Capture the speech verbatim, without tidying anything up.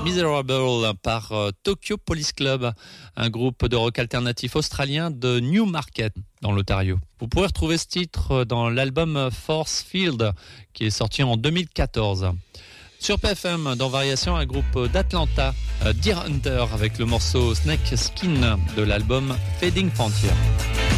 Miserable par euh, Tokyo Police Club, un groupe de rock alternatif australien de Newmarket dans l'Ontario. Vous pourrez retrouver ce titre dans l'album Force Field qui est sorti en deux mille quatorze. Sur P F M, dans Variation, un groupe d'Atlanta, euh, Deer Hunter, avec le morceau Snake Skin de l'album Fading Frontier.